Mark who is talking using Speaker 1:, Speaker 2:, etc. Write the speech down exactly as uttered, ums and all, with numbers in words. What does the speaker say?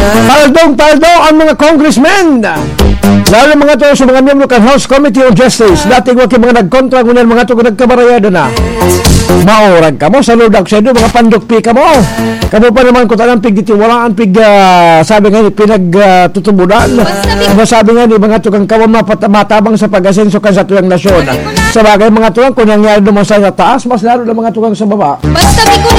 Speaker 1: Taldong-taldo ang mga congressmen. Lalo mga to sa mga miyembro kan House Committee on Justice. Dati ko mga nagkontra ngunan mga to nagkabarayado na. Maurag ka mo sa ludak sa ito, mga pandukpi ka mo. Kamu pa naman ko tanang pig ditiwalaan pig uh, sabi nga ni pinagtutubudan. Uh, uh, sabi nga ni mga tukang kawam matabang sa pag-asenso kan sa tuyang nasyon. Sa bagay mga tukang kung nangyari naman sa taas, mas lalo na mga tukang sa baba.
Speaker 2: Basta di ko